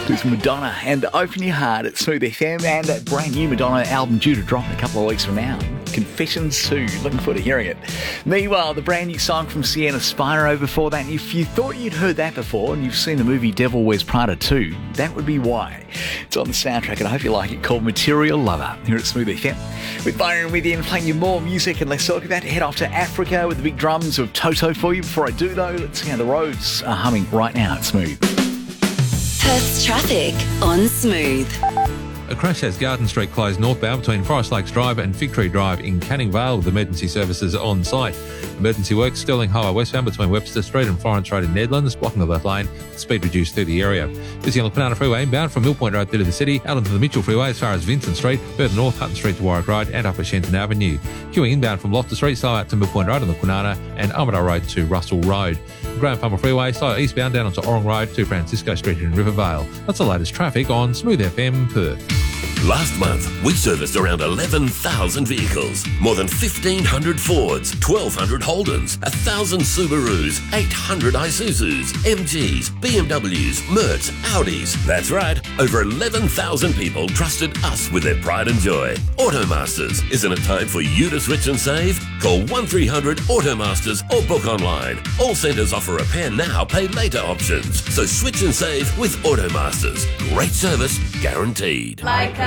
It's Madonna and Open Your Heart at Smooth FM, and a brand new Madonna album due to drop in a couple of weeks from now. Confessions 2. Looking forward to hearing it. Meanwhile, the brand new song from Sienna Spiro before that. If you thought you'd heard that before and you've seen the movie Devil Wears Prada 2, that would be why. It's on the soundtrack and I hope you like it, called Material Lover here at Smooth FM. With Byron with you and playing you more music, and let's talk about to head off to Africa with the big drums of Toto for you. Before I do though, let's see how the roads are humming right now at Smooth. Perth's traffic on Smooth. A crash has Garden Street closed northbound between Forest Lakes Drive and Fig Tree Drive in Canning Vale with emergency services on site. Emergency work Stirling Highway westbound between Webster Street and Florence Road in Nedlands, blocking the left lane, speed reduced through the area. Busy on the Kwinana Freeway inbound from Mill Point Road through to the city, out onto the Mitchell Freeway as far as Vincent Street, further north Hutton Street to Warwick Road and up at Shenton Avenue. Queuing inbound from Loftus Street, slow out to Mill Point Road on the Kwinana and Armidale Road to Russell Road. Graham Palmer Freeway, slow eastbound down onto Orong Road to Francisco Street in Rivervale. That's the latest traffic on Smooth FM Perth. Last month, we serviced around 11,000 vehicles, more than 1,500 Fords, 1,200 Holdens, 1,000 Subarus, 800 Isuzus, MGs, BMWs, Mercs, Audis. That's right, over 11,000 people trusted us with their pride and joy. Automasters, isn't it time for you to switch and save? Call 1300 Automasters or book online. All centres offer repair now, pay later options. So switch and save with Automasters. Great service, guaranteed. Like a